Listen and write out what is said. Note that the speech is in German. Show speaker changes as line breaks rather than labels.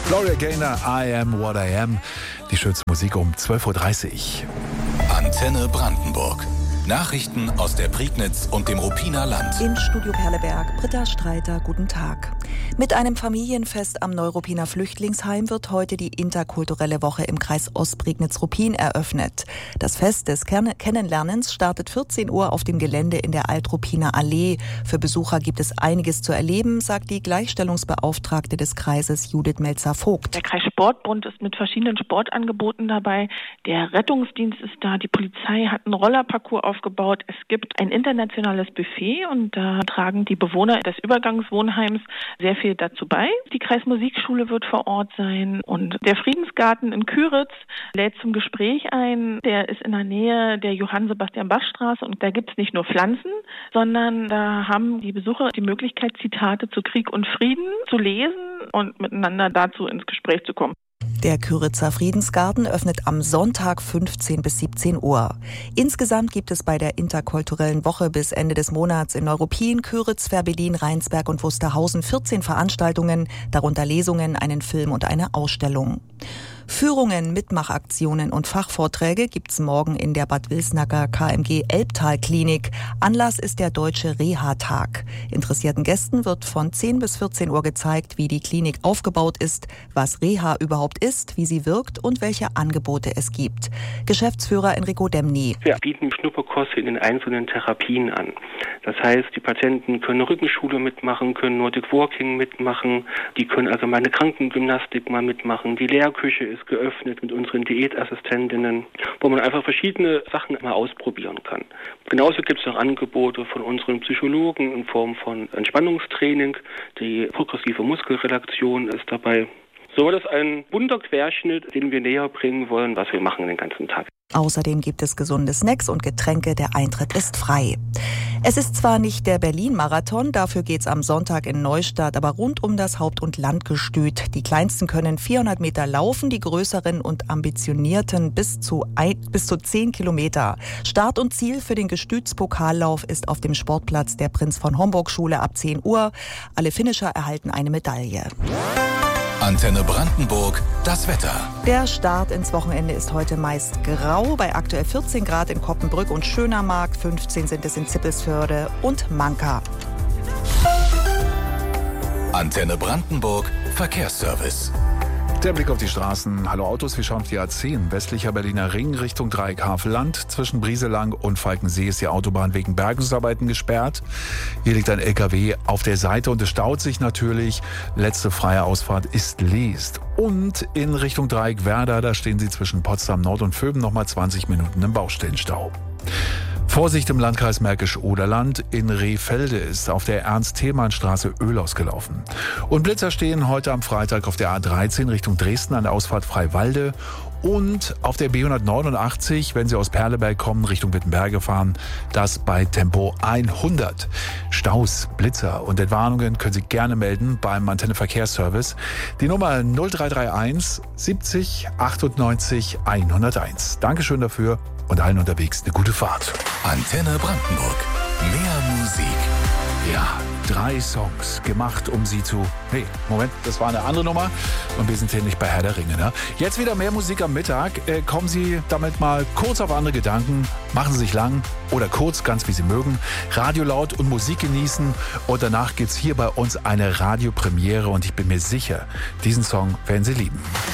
Gloria Gaynor, I Am What I Am. Die schönste Musik um 12.30 Uhr.
Antenne Brandenburg. Nachrichten aus der Prignitz und dem Ruppiner Land.
Im Studio Perleberg, Britta Streiter, guten Tag. Mit einem Familienfest am Neuruppiner Flüchtlingsheim wird heute die interkulturelle Woche im Kreis Ostprignitz-Ruppin eröffnet. Das Fest des Kennenlernens startet 14 Uhr auf dem Gelände in der Altruppiner Allee. Für Besucher gibt es einiges zu erleben, sagt die Gleichstellungsbeauftragte des Kreises Judith Melzer-Vogt.
Der Kreissportbund ist mit verschiedenen Sportangeboten dabei. Der Rettungsdienst ist da, die Polizei hat einen Rollerparcours aufgebaut. Es gibt ein internationales Buffet und da tragen die Bewohner des Übergangswohnheims sehr viel dazu bei. Die Kreismusikschule wird vor Ort sein und der Friedensgarten in Küritz lädt zum Gespräch ein. Der ist in der Nähe der Johann-Sebastian-Bach-Straße und da gibt es nicht nur Pflanzen, sondern da haben die Besucher die Möglichkeit, Zitate zu Krieg und Frieden zu lesen und miteinander dazu ins Gespräch zu kommen.
Der Küritzer Friedensgarten öffnet am Sonntag 15 bis 17 Uhr. Insgesamt gibt es bei der interkulturellen Woche bis Ende des Monats in Neuruppin, Küritz, Fehrbellin, Rheinsberg und Wusterhausen 14 Veranstaltungen, darunter Lesungen, einen Film und eine Ausstellung. Führungen, Mitmachaktionen und Fachvorträge gibt's morgen in der Bad Wilsnacker KMG Elbtal-Klinik. Anlass ist der Deutsche Reha-Tag. Interessierten Gästen wird von 10 bis 14 Uhr gezeigt, wie die Klinik aufgebaut ist, was Reha überhaupt ist, wie sie wirkt und welche Angebote es gibt. Geschäftsführer Enrico Demny.
Wir bieten Schnupperkurse in den einzelnen Therapien an. Das heißt, die Patienten können Rückenschule mitmachen, können Nordic Walking mitmachen, die können allgemeine Krankengymnastik mal mitmachen. Die Lehrküche ist geöffnet mit unseren Diätassistentinnen, wo man einfach verschiedene Sachen mal ausprobieren kann. Genauso gibt es noch Angebote von unseren Psychologen in Form von Entspannungstraining. Die progressive Muskelrelaktion ist dabei. So ist ein bunter Querschnitt, den wir näher bringen wollen, was wir machen den ganzen Tag.
Außerdem gibt es gesunde Snacks und Getränke. Der Eintritt ist frei. Es ist zwar nicht der Berlin-Marathon, dafür geht's am Sonntag in Neustadt, aber rund um das Haupt- und Landgestüt. Die Kleinsten können 400 Meter laufen, die größeren und ambitionierten bis zu 10 Kilometer. Start und Ziel für den Gestütspokallauf ist auf dem Sportplatz der Prinz-von-Homburg-Schule ab 10 Uhr. Alle Finisher erhalten eine Medaille.
Antenne Brandenburg, das Wetter.
Der Start ins Wochenende ist heute meist grau, bei aktuell 14 Grad in Koppenbrück und Schönermark, 15 sind es in Zippelsförde und Manka.
Antenne Brandenburg, Verkehrsservice.
Der Blick auf die Straßen. Hallo Autos, wir schauen auf die A10. Westlicher Berliner Ring Richtung Dreieck Havelland. Zwischen Brieselang und Falkensee ist die Autobahn wegen Bergungsarbeiten gesperrt. Hier liegt ein LKW auf der Seite und es staut sich natürlich. Letzte freie Ausfahrt ist Leest. Und in Richtung Dreieck Werder, da stehen Sie zwischen Potsdam Nord und Vöben nochmal 20 Minuten im Baustellenstau. Vorsicht im Landkreis Märkisch-Oderland. In Rehfelde ist auf der Ernst-Thälmann-Straße Öl ausgelaufen. Und Blitzer stehen heute am Freitag auf der A13 Richtung Dresden an der Ausfahrt Freiwalde. Und auf der B189, wenn Sie aus Perleberg kommen, Richtung Wittenberge fahren, das bei Tempo 100. Staus, Blitzer und Entwarnungen können Sie gerne melden beim Antenne Verkehrsservice. Die Nummer 0331 70 98 101. Dankeschön dafür und allen unterwegs eine gute Fahrt.
Antenne Brandenburg. Mehr Musik.
Ja, 3 Songs gemacht, um Sie zu... Nee, Moment, das war eine andere Nummer. Und wir sind hier nicht bei Herr der Ringe, ne? Jetzt wieder mehr Musik am Mittag. Kommen Sie damit mal kurz auf andere Gedanken. Machen Sie sich lang oder kurz, ganz wie Sie mögen. Radio laut und Musik genießen. Und danach gibt's hier bei uns eine Radiopremiere. Und ich bin mir sicher, diesen Song werden Sie lieben.